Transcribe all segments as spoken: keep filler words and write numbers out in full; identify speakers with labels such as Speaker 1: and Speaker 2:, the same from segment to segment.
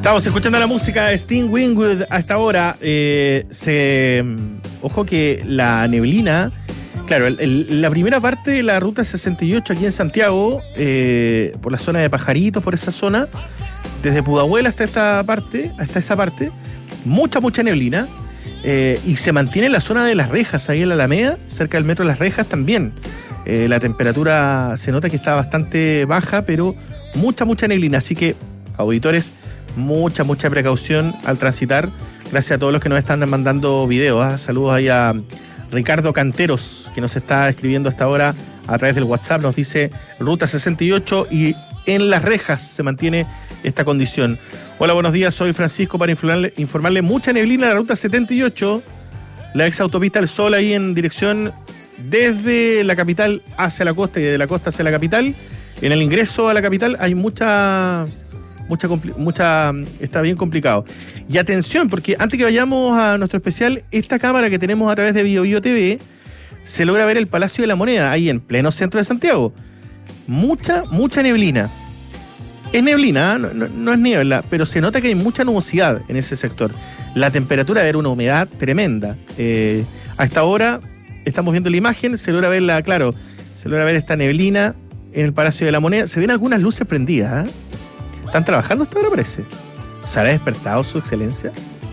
Speaker 1: Estamos escuchando la música de Steve Winwood a esta hora. Eh, se, ojo que la neblina, claro, el, el, la primera parte de la ruta sesenta y ocho aquí en Santiago, eh, por la zona de Pajaritos, por esa zona, desde Pudahuel hasta esta parte, hasta esa parte, mucha, mucha neblina. Eh, y se mantiene en la zona de Las Rejas, ahí en la Alameda, cerca del metro de Las Rejas también. Eh, la temperatura se nota que está bastante baja, pero mucha, mucha neblina. Así que, auditores, mucha, mucha precaución al transitar. Gracias a todos los que nos están mandando videos. ¿eh? Saludos ahí a Ricardo Canteros, que nos está escribiendo hasta ahora a través del WhatsApp. Nos dice ruta sesenta y ocho y en Las Rejas se mantiene esta condición. Hola, buenos días, soy Francisco para informarle, informarle mucha neblina en la ruta setenta y ocho, la ex autopista del Sol ahí en dirección desde la capital hacia la costa y de la costa hacia la capital. En el ingreso a la capital hay mucha, mucha, mucha, está bien complicado. Y atención, porque antes que vayamos a nuestro especial, esta cámara que tenemos a través de Bio Bio T V, se logra ver el Palacio de la Moneda, ahí en pleno centro de Santiago. Mucha, mucha neblina. Es neblina, no, no, no es niebla, pero se nota que hay mucha nubosidad en ese sector. La temperatura debe haber una humedad tremenda. Eh, a esta hora estamos viendo la imagen, se logra verla, claro, se logra ver esta neblina en el Palacio de la Moneda. Se ven algunas luces prendidas. ¿eh? ¿Están trabajando hasta ahora, parece? ¿Se habrá despertado su excelencia?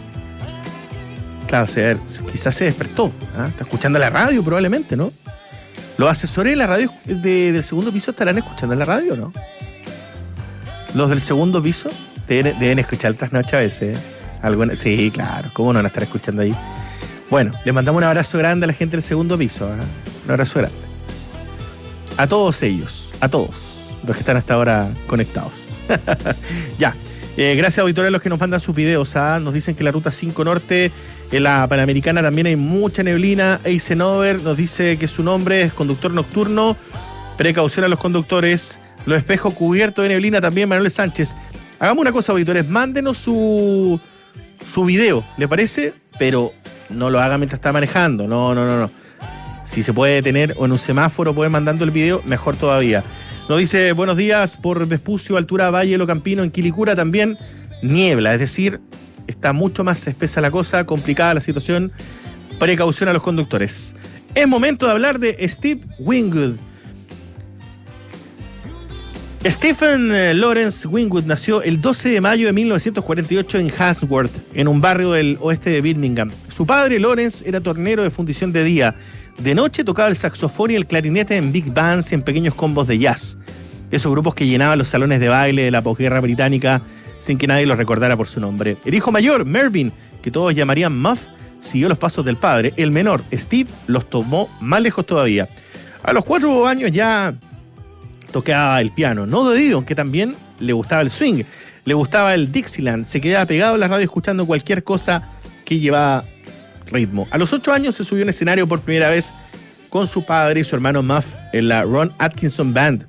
Speaker 1: Claro, se, quizás se despertó. ¿eh? Está escuchando la radio probablemente, ¿no? ¿Los asesores de la radio de, del segundo piso estarán escuchando la radio o no? Los del segundo piso deben, deben escuchar trasnoche a veces. ¿eh? Alguna, sí, claro, ¿cómo no van a estar escuchando ahí? Bueno, les mandamos un abrazo grande a la gente del segundo piso. ¿eh? Un abrazo grande. A todos ellos, a todos los que están hasta ahora conectados. Ya, eh, gracias auditores a los que nos mandan sus videos. ¿ah? Nos dicen que la ruta cinco Norte, en la Panamericana también hay mucha neblina. Eisenhower nos dice que su nombre es conductor nocturno. Precaución a los conductores. Los espejos cubiertos de neblina también, Manuel Sánchez. Hagamos una cosa, auditores, mándenos su, su video, ¿le parece? Pero no lo haga mientras está manejando, no, no, no, no. Si se puede detener o en un semáforo poder mandando el video, mejor todavía. Nos dice, buenos días, por Vespucio, altura Valle Lo Campino, en Quilicura también niebla, es decir, está mucho más espesa la cosa, complicada la situación, precaución a los conductores. Es momento de hablar de Steve Winwood. Stephen Lawrence Winwood nació el doce de mayo de mil novecientos cuarenta y ocho en Handsworth, en un barrio del oeste de Birmingham. Su padre, Lawrence, era tornero de fundición de día. De noche tocaba el saxofón y el clarinete en big bands y en pequeños combos de jazz. Esos grupos que llenaban los salones de baile de la posguerra británica sin que nadie los recordara por su nombre. El hijo mayor, Mervyn, que todos llamarían Muff, siguió los pasos del padre. El menor, Steve, los tomó más lejos todavía. A los cuatro años ya tocaba el piano, no de oído, aunque también le gustaba el swing, le gustaba el Dixieland, se quedaba pegado a la radio escuchando cualquier cosa que llevaba ritmo. A los ocho años se subió a un escenario por primera vez con su padre y su hermano Muff en la Ron Atkinson Band.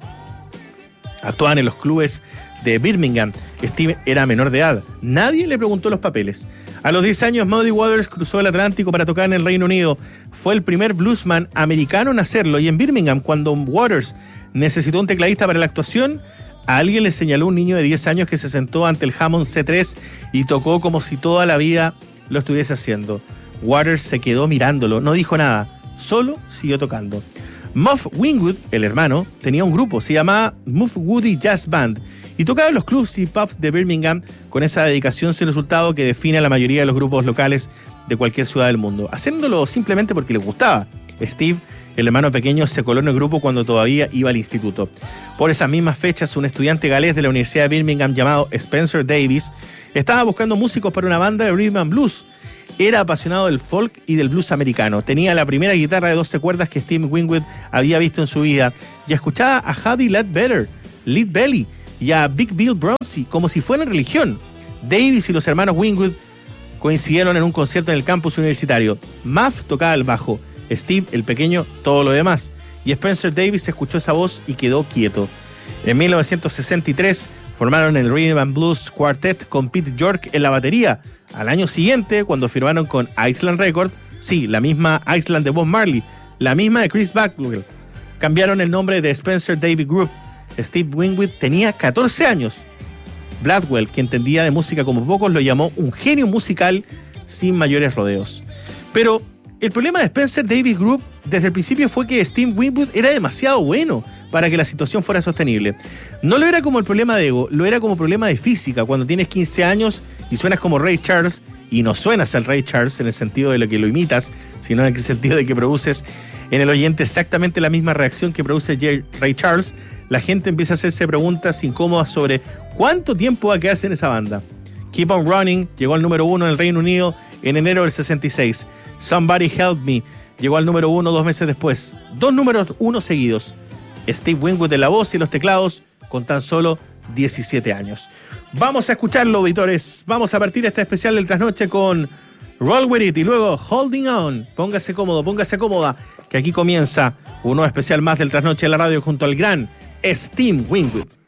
Speaker 1: Actuaban en los clubes de Birmingham. Steve era menor de edad. Nadie le preguntó los papeles. A los diez años, Muddy Waters cruzó el Atlántico para tocar en el Reino Unido. Fue el primer bluesman americano en hacerlo. Y en Birmingham, cuando Waters necesitó un tecladista para la actuación, a alguien le señaló un niño de diez años que se sentó ante el Hammond C tres y tocó como si toda la vida lo estuviese haciendo. Waters se quedó mirándolo, no dijo nada, solo siguió tocando. Muff Winwood, el hermano, tenía un grupo, se llamaba Muff Woody Jazz Band, y tocaba en los clubs y pubs de Birmingham con esa dedicación sin resultado que define a la mayoría de los grupos locales de cualquier ciudad del mundo, haciéndolo simplemente porque le gustaba. Steve, el hermano pequeño, se coló en el grupo cuando todavía iba al instituto. Por esas mismas fechas, un estudiante galés de la Universidad de Birmingham llamado Spencer Davis estaba buscando músicos para una banda de rhythm and blues. Era apasionado del folk y del blues americano. Tenía la primera guitarra de doce cuerdas que Steve Winwood había visto en su vida y escuchaba a Huddy Ledbetter, Lead Belly y a Big Bill Brownsie como si fueran religión. Davis y los hermanos Winwood coincidieron en un concierto en el campus universitario. Muff tocaba el bajo, Steve, el pequeño, todo lo demás. Y Spencer Davis escuchó esa voz y quedó quieto. En mil novecientos sesenta y tres formaron el Rhythm and Blues Quartet con Pete York en la batería. Al año siguiente, cuando firmaron con Island Records, sí, la misma Island de Bob Marley, la misma de Chris Blackwell, cambiaron el nombre de Spencer Davis Group. Steve Winwood tenía catorce años. Blackwell, que entendía de música como pocos, lo llamó un genio musical sin mayores rodeos. Pero el problema de Spencer Davis Group desde el principio fue que Steve Winwood era demasiado bueno para que la situación fuera sostenible. No lo era como el problema de ego, lo era como problema de física. Cuando tienes quince años y suenas como Ray Charles, y no suenas al Ray Charles en el sentido de lo que lo imitas, sino en el sentido de que produces en el oyente exactamente la misma reacción que produce Ray Charles, la gente empieza a hacerse preguntas incómodas sobre cuánto tiempo va a quedarse en esa banda. Keep on Running llegó al número uno en el Reino Unido en enero del sesenta y seis. Somebody Help Me llegó al número uno dos meses después. Dos números uno seguidos. Steve Winwood en la voz y los teclados con tan solo diecisiete años. Vamos a escucharlo, auditores. Vamos a partir este especial del Trasnoche con Roll With It y luego Holding On. Póngase cómodo, póngase cómoda, que aquí comienza un nuevo especial más del Trasnoche de la radio junto al gran Steve Winwood.